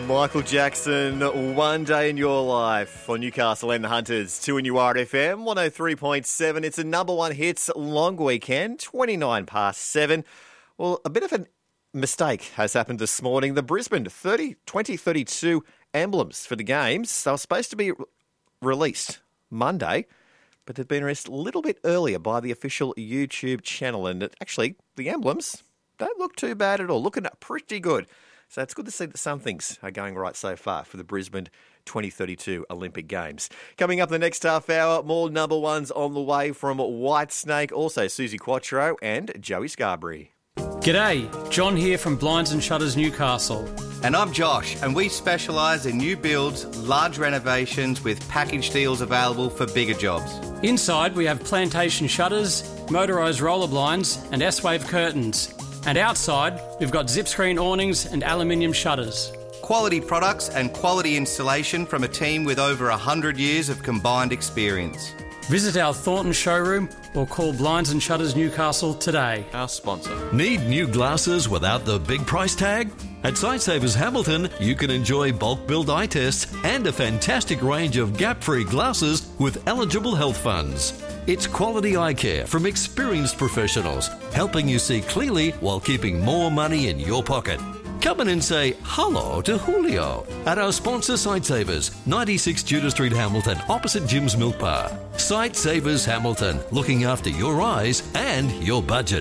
Michael Jackson, One Day in Your Life for Newcastle and the Hunters. 2 FM, 103.7. It's a number one hits long weekend, 29 past 7. Well, a bit of a mistake has happened this morning. The Brisbane 2032 emblems for the games, they were supposed to be released Monday, but they've been released a little bit earlier by the official YouTube channel. And actually, the emblems don't look too bad at all, looking pretty good. So it's good to see that some things are going right so far for the Brisbane 2032 Olympic Games. Coming up the next half hour, more number ones on the way from Whitesnake, also Susie Quattro and Joey Scarberry. G'day, John here from Blinds and Shutters Newcastle. And I'm Josh, and we specialise in new builds, large renovations with package deals available for bigger jobs. Inside we have plantation shutters, motorised roller blinds and S-Wave curtains. And outside, we've got zip screen awnings and aluminium shutters. Quality products and quality installation from a team with over 100 years of combined experience. Visit our Thornton showroom or call Blinds and Shutters Newcastle today. Our sponsor. Need new glasses without the big price tag? At Sightsavers Hamilton, you can enjoy bulk build eye tests and a fantastic range of gap-free glasses with eligible health funds. It's quality eye care from experienced professionals, helping you see clearly while keeping more money in your pocket. Come in and say hello to Julio at our sponsor Sightsavers, 96 Judah Street, Hamilton, opposite Jim's Milk Bar. Sightsavers Hamilton, looking after your eyes and your budget.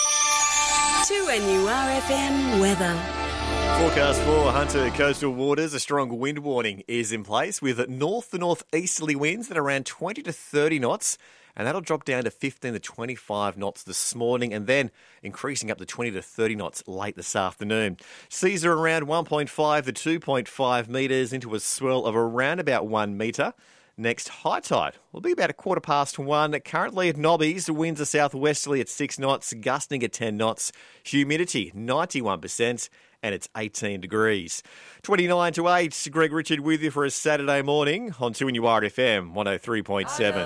2NURFM weather. Forecast for Hunter coastal waters, a strong wind warning is in place with north to northeasterly winds at around 20 to 30 knots. And that'll drop down to 15 to 25 knots this morning and then increasing up to 20 to 30 knots late this afternoon. Seas are around 1.5 to 2.5 metres into a swell of around about 1 metre. Next high tide will be about 1:15. Currently at Nobbies, the winds are southwesterly at 6 knots, gusting at 10 knots. Humidity 91%. And it's 18 degrees. 29 to 8, Greg Richard with you for a Saturday morning on 2NURFM 103.7.